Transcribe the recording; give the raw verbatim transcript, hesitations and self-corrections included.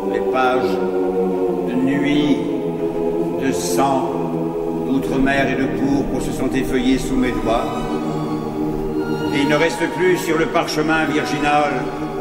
les pages de nuit, de sang, d'outre-mer et de pourpre se sont effeuillées sous mes doigts. Et il ne reste plus sur le parchemin virginal